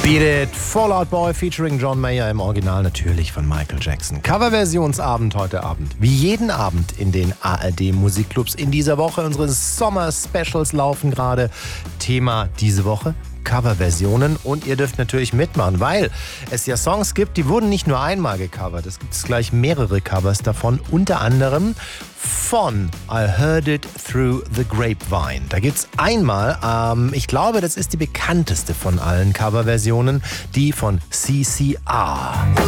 Beat It, Fall Out Boy featuring John Mayer, im Original natürlich von Michael Jackson. Coverversionsabend heute Abend. Wie jeden Abend in den ARD-Musikclubs in dieser Woche. Unsere Sommer-Specials laufen gerade. Thema diese Woche: Coverversionen, und ihr dürft natürlich mitmachen, weil es ja Songs gibt, die wurden nicht nur einmal gecovert. Es gibt gleich mehrere Covers davon, unter anderem von I Heard It Through the Grapevine. Da gibt's einmal, ich glaube, das ist die bekannteste von allen Coverversionen, die von CCR.